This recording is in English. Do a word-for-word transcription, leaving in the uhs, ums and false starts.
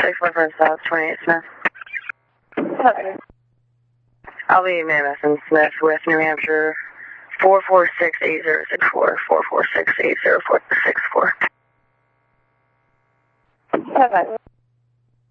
thirty-four first South, twenty-eight Smith. Okay. I'll be Mammoth and Smith with New Hampshire four four six eight zero six four, four four six eight zero four six four. Okay.